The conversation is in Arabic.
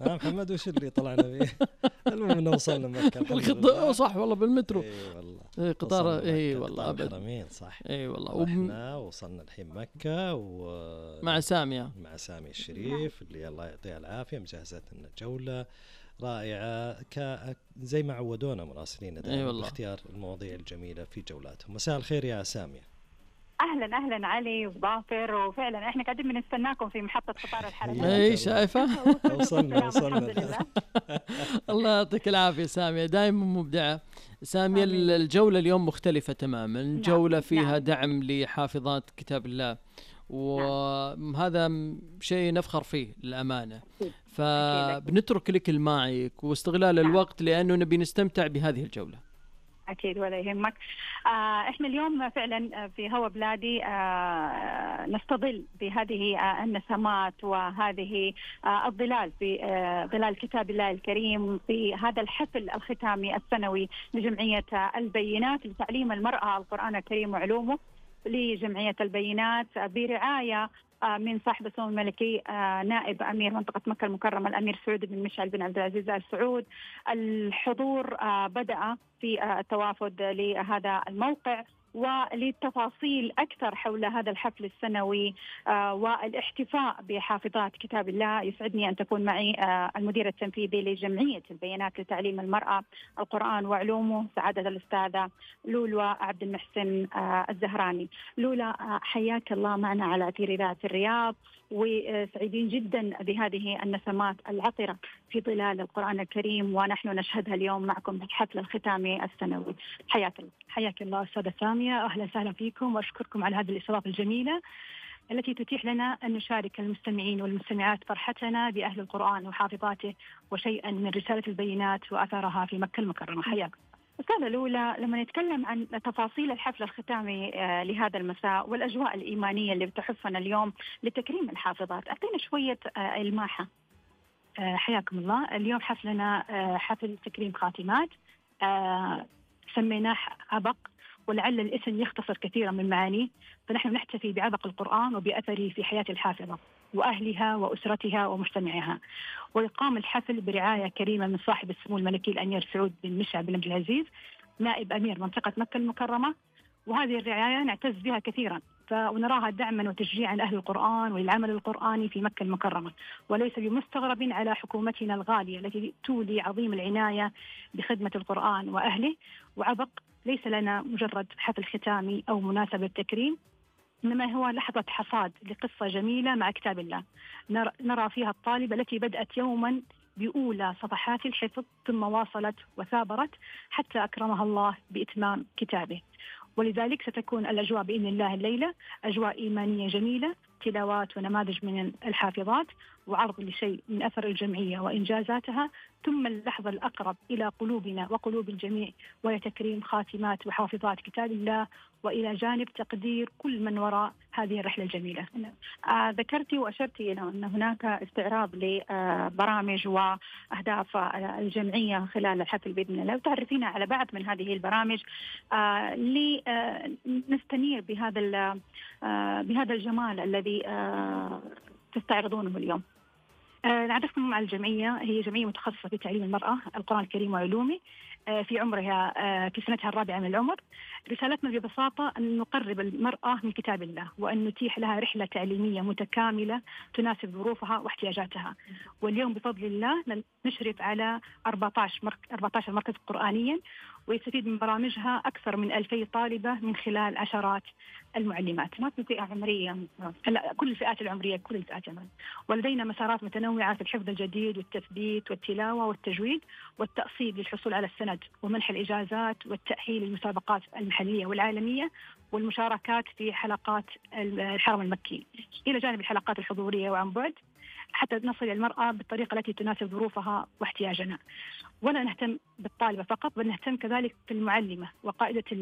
محمد وش اللي طلعنا فيه؟ المهم وصلنا مكة الحمد لله. صح والله بالمترو. اي والله قطار. اي والله قطار الحرمين صح. اي والله. رحنا وصلنا الحين مكة مع سامية الشريف اللي الله يعطيها العافية مجهزت لنا جولة رائعة زي ما عودونا مراسلين دائما باختيار المواضيع الجميلة في جولاتهم. مساء الخير يا سامية. أهلا علي وظافر، وفعلا احنا قاعدين بنستناكم في محطة قطار الحرمين. اي شايفة وصلنا الله يعطيك العافية سامية، دائما مبدعة سامية. الجولة اليوم مختلفة تماما، جولة فيها دعم لحافظات كتاب الله، وهذا شيء نفخر فيه للأمانة. فبنترك لك المايك واستغلال الوقت لأنه نبي نستمتع بهذه الجولة. أكيد ولا يهمك. إحنا اليوم فعلا في هوا بلادي نستظل بهذه النسمات وهذه الظلال في ظلال كتاب الله الكريم في هذا الحفل الختامي السنوي لجمعية البينات لتعليم المرأة القرآن الكريم وعلومه لجمعية البينات برعاية من صاحب السمو الملكي نائب أمير منطقة مكة المكرمة الأمير سعود بن مشعل بن عبد العزيز آل سعود. الحضور بدأ في التوافد لهذا الموقع، وللتفاصيل أكثر حول هذا الحفل السنوي والاحتفاء بحافظات كتاب الله يسعدني أن تكون معي المدير التنفيذي لجمعية البينات لتعليم المرأة القرآن وعلومه سعادة الأستاذة لولو عبد المحسن الزهراني. لولا حياك الله معنا على أثير إذاعة الرياض، وسعيدين جدا بهذه النسمات العطرة في ظلال القرآن الكريم ونحن نشهدها اليوم معكم في الحفل الختامي السنوي. حياك الله. حياك الله أستاذة سامية، أهلا وسهلا فيكم وأشكركم على هذه الاستضافة الجميلة التي تتيح لنا أن نشارك المستمعين والمستمعات فرحتنا بأهل القرآن وحافظاته وشيئا من رسالة البينات وأثرها في مكة المكرمة. حياك. أستاذة لولا، لما نتكلم عن تفاصيل الحفل الختامي لهذا المساء والأجواء الإيمانية اللي بتحفنا اليوم لتكريم الحافظات، أعطينا شوية إلماحة. حياكم الله. اليوم حفلنا حفل تكريم خاتمات، سميناه عبق، ولعل الاسم يختصر كثيرا من معانيه، فنحن نحتفي بعبق القرآن وبأثره في حياة الحافظة وأهلها وأسرتها ومجتمعها. ويقام الحفل برعاية كريمة من صاحب السمو الملكي الأمير سعود بن مشعل بن عبد العزيز نائب أمير منطقة مكة المكرمة، وهذه الرعاية نعتز بها كثيرا ونراها دعما وتشجيعا لأهل القرآن وللعمل القرآني في مكة المكرمة، وليس بمستغرب على حكومتنا الغالية التي تولي عظيم العناية بخدمة القرآن وأهله. وعبق ليس لنا مجرد حفل ختامي أو مناسبة تكريم، إنما هو لحظة حصاد لقصة جميلة مع كتاب الله نرى فيها الطالبة التي بدأت يوما بأولى صفحات الحفظ ثم واصلت وثابرت حتى أكرمها الله بإتمام كتابه. ولذلك ستكون الأجواء بإذن الله الليلة أجواء إيمانية جميلة، تلاوات ونماذج من الحافظات وعرض لشيء من أثر الجمعية وإنجازاتها، ثم اللحظة الأقرب إلى قلوبنا وقلوب الجميع وهي تكريم خاتمات وحافظات كتاب الله، وإلى جانب تقدير كل من وراء هذه الرحلة الجميلة. ذكرتي وأشرتي إلى أن هناك استعراض لبرامج وأهداف الجمعية خلال الحفل بإذن الله، وتعرفينا على بعض من هذه البرامج لنستنير بهذا الجمال الذي تستعرضونه اليوم. نعرفكم على الجمعية، هي جمعية متخصصة في تعليم المرأة القرآن الكريم وعلومه في عمرها في سنتها الرابعة من العمر. رسالتنا ببساطة أن نقرب المرأة من كتاب الله وأن نتيح لها رحلة تعليمية متكاملة تناسب ظروفها واحتياجاتها. واليوم بفضل الله نشرف على 14 مركز قرآنيا، ويستفيد من برامجها أكثر من 2000 طالبة من خلال عشرات المعلمات. ما في فئة عمرية؟ لا، كل الفئات العمرية، كل الفئات العمرية. ولدينا مسارات متنوعة في الحفظ الجديد والتثبيت والتلاوة والتجويد والتأصيل للحصول على السند ومنح الإجازات والتأهيل للمسابقات المحلية والعالمية والمشاركات في حلقات الحرم المكي، إلى جانب الحلقات الحضورية وعن بعد، حتى نصل المرأة بالطريقة التي تناسب ظروفها واحتياجنا. ولا نهتم بالطالبة فقط، بل نهتم كذلك بالمعلمة وقائدة